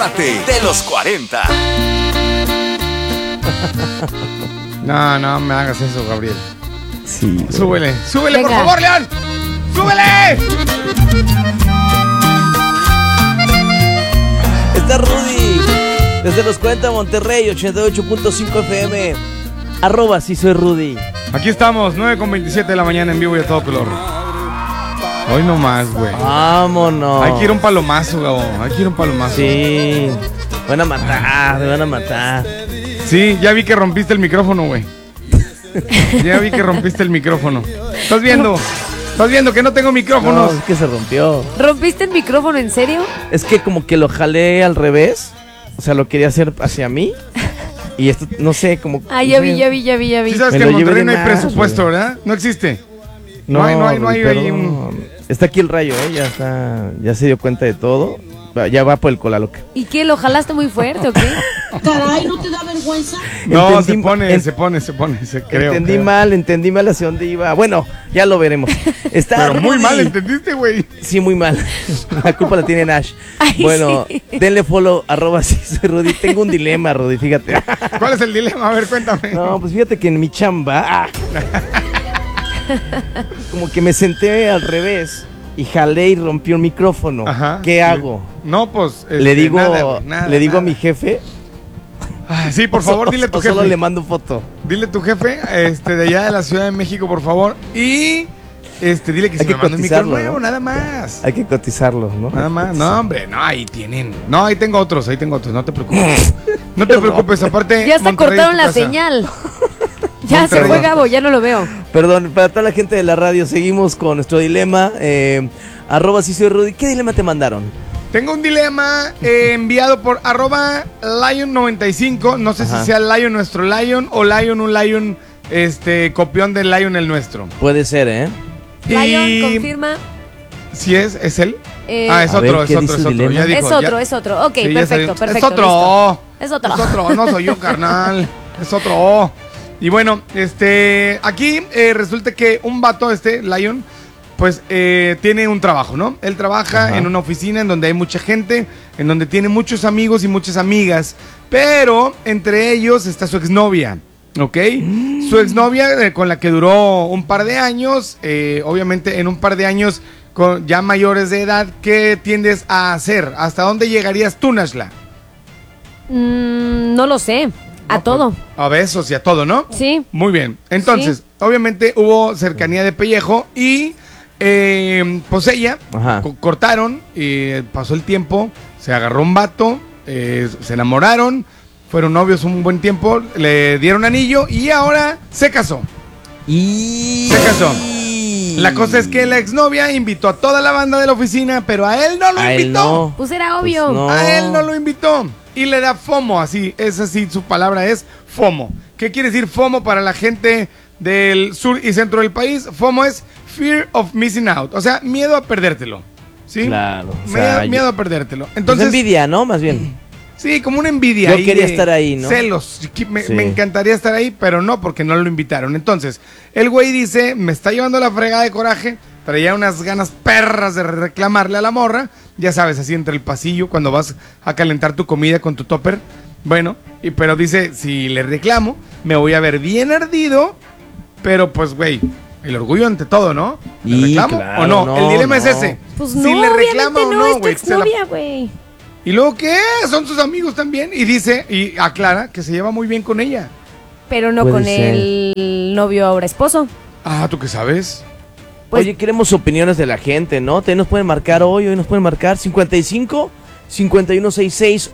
debate de los 40. No me hagas eso, Gabriel. Sí. Súbele, por Venga. favor, León. ¡Súbele! Está Rudy. Desde los 40 Monterrey, 88.5 FM. @ sí soy Rudy. Aquí estamos, 9:27 de la mañana en vivo y a todo color. Hoy no más, güey. Vámonos. Hay que ir a un palomazo, Gabo. Hay que ir a un palomazo. Sí. Me van a matar, me van a matar. Sí, ya vi que rompiste el micrófono, güey. Ya vi que rompiste el micrófono. ¿Estás viendo? ¿Estás viendo que no tengo No, micrófonos? es que se rompió. ¿Rompiste el micrófono en serio? Es que como que lo jalé al revés. O sea, lo quería hacer hacia mí. Y esto, no sé, como... Ah, no ya sé. vi. Sí sabes Me que lo en llevé Monterrey de no hay más, presupuesto, güey. ¿verdad? No existe. No hay Rudy, ahí perdón. Está aquí el rayo, ya se dio cuenta de todo. Ya va por el cola loca. ¿Y qué? ¿Lo jalaste muy fuerte o qué? Caray, ¿no te da vergüenza? No, Entendí- se pone, creo. Entendí mal hacia dónde iba. Bueno, ya lo veremos. Está Pero muy Rudy. mal, ¿entendiste, güey? Sí, muy mal. La culpa la tiene Nash. Ay, Bueno, sí. denle follow, @ sí soy Rudy. Tengo un dilema, Rudy, fíjate. ¿Cuál es el dilema? A ver, cuéntame. No, pues fíjate que en mi chamba, como que me senté al revés y jalé y rompí un micrófono. Ajá. ¿Qué hago? No, pues. Le digo, nada, güey, nada, le digo nada. a mi jefe. Ah, sí, por favor, dile a tu o solo jefe. le mando foto. Dile a tu jefe, de allá de la Ciudad de México, por favor. Y dile que Hay se que me manda un micro cotizarlo, nuevo, ¿no? nada más. Hay que cotizarlo, ¿no? Nada más. No, hombre, no, ahí tienen. No, ahí tengo otros, no te preocupes. No te preocupes, aparte. Ya hasta Monterrey es cortaron tu la casa. señal. Ya se Monterrey. fue Gabo, ya no lo veo. Perdón, para toda la gente de la radio, seguimos con nuestro dilema. @ sí soy Rudy. ¿Qué dilema te mandaron? Tengo un dilema enviado por @Lion95. No sé Ajá. si sea Lion nuestro Lion o Lion un Lion copión del Lion el nuestro. Puede ser, ¿eh? Lion, confirma. ¿Sí es él? Eh, Es A ver, otro, ¿qué es dice otro, el es otro. dilema? Ya dijo, Es ya- otro, es otro. Ok, Sí, ya perfecto, salió. perfecto. Es otro. listo. Es otro. Es otro, no soy yo, carnal. Es otro. Y bueno, aquí resulta que un vato, Lion, pues tiene un trabajo, ¿no? Él trabaja Ajá. en una oficina en donde hay mucha gente, en donde tiene muchos amigos y muchas amigas, pero entre ellos está su exnovia, ¿ok? Su exnovia con la que duró un par de años, obviamente en un par de años ya mayores de edad, ¿qué tiendes a hacer? ¿Hasta dónde llegarías tú, Nashla? No lo sé. A No, todo. pues, a besos y a todo, ¿no? Sí. Muy bien. Entonces, Sí. obviamente hubo cercanía de pellejo y pues ella Ajá. cortaron y pasó el tiempo, se agarró un vato, se enamoraron, fueron novios un buen tiempo, le dieron anillo y ahora se casó. Y... Se casó. La cosa es que la exnovia invitó a toda la banda de la oficina, pero a él no lo A él invitó. no. Pues era obvio. Pues no. A él no lo invitó. Y le da FOMO, así, es así, su palabra es FOMO. ¿Qué quiere decir FOMO para la gente del sur y centro del país? FOMO es Fear of Missing Out, o sea, miedo a perdértelo. ¿Sí? Claro, o sea, Miedo a perdértelo. Entonces, Entonces, envidia, ¿no? Más bien. sí, como una envidia. Yo ahí quería de estar ahí, ¿no? Celos. Me Sí. encantaría estar ahí, pero no, porque no lo invitaron. Entonces, el güey dice, me está llevando la fregada de coraje, traía unas ganas perras de reclamarle a la morra. Ya sabes, así entre el pasillo, cuando vas a calentar tu comida con tu topper. Bueno, pero dice, si le reclamo, me voy a ver bien ardido, pero pues, güey, el orgullo ante todo, ¿no? ¿Le Y reclamo claro, o no? no, El dilema es no. ese. Pues si no, le reclama obviamente o no, es tu güey, se la- exnovia, güey. ¿Y luego qué? Son sus amigos también. Y dice, y aclara que se lleva muy bien con ella. Pero no Puede con ser. el novio ahora esposo. Ah, ¿tú qué sabes? Pues- Oye, queremos opiniones de la gente, ¿no? Te nos pueden marcar hoy nos pueden marcar 55 5166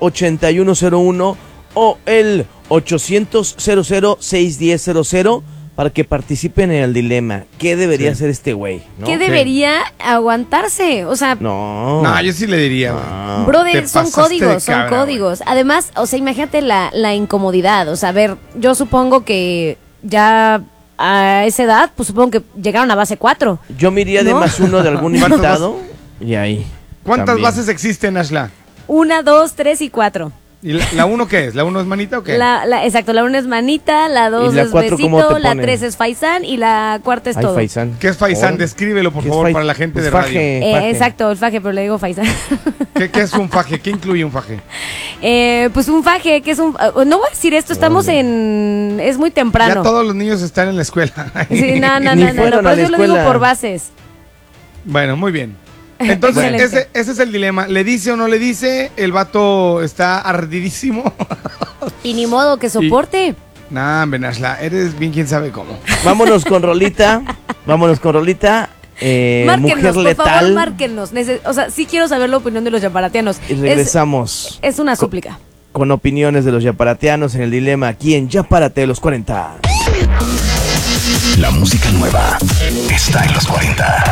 8101 o el 800 00 61000 para que participen en el dilema. ¿Qué debería Sí. hacer este güey? ¿no? ¿Qué debería aguantarse? O sea, No. No, yo sí le diría, güey. No. brother, te son pasaste códigos, de son cabra, códigos. Además, o sea, imagínate la incomodidad. O sea, a ver, yo supongo que ya a esa edad, pues supongo que llegaron a base 4. Yo me iría de ¿No? más uno de algún ¿Cuántas invitado y ahí. ¿Cuántas también. bases existen, Ashla? 1, 2, 3 y 4. ¿Y la uno qué es? ¿La uno es manita o qué? Exacto, la 1 es manita, la 2 ¿Y la es 4 cómo besito, te la ponen? 3 es faisán y la cuarta es Ay, todo. Faisán. ¿Qué es faisán? Oh. Descríbelo, por ¿Qué es favor, fai- para la gente pues de faje, radio. faje. Exacto, el faje, pero le digo faisán. ¿Qué es un faje? ¿Qué incluye un faje? Pues un faje, que es un... no voy a decir esto, estamos en... Es muy temprano. Ya todos los niños están en la escuela. Sí, no, Ni fueron a pero la yo lo digo escuela. por bases. Bueno, muy bien. Entonces, Excelente. ese es el dilema. ¿Le dice o no le dice? El vato está ardidísimo. Y ni modo que soporte. Nah, Benashla, eres bien quién sabe cómo. Vámonos con rolita. Vámonos con rolita. Márquenos, Mujer por letal. favor, márquenos. O sea, sí quiero saber la opinión de los yaparatianos. Y regresamos Es una súplica. con opiniones de los yaparatianos en el dilema aquí en Yapárate de los 40. La música nueva está en los 40.